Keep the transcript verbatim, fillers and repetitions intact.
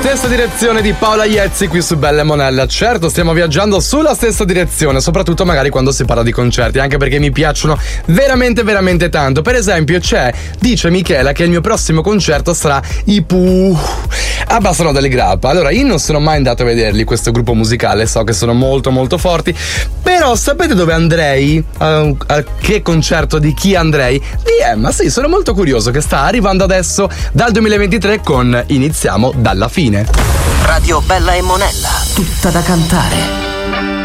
Stessa direzione di Paola Iezzi qui su Bella e Monella. Certo, stiamo viaggiando sulla stessa direzione, soprattutto magari quando si parla di concerti, anche perché mi piacciono veramente veramente tanto. Per esempio c'è, dice Michela, che il mio prossimo concerto sarà i Pooh a Bassano del Grappa. Allora, io non sono mai andato a vederli, questo gruppo musicale, so che sono molto molto forti, però sapete dove andrei? Uh, a che concerto di chi andrei? Di Emma, sì, sono molto curioso, che sta arrivando adesso dal duemilaventitré con Iniziamo dalla fine. Radio Bella e Monella, tutta da cantare.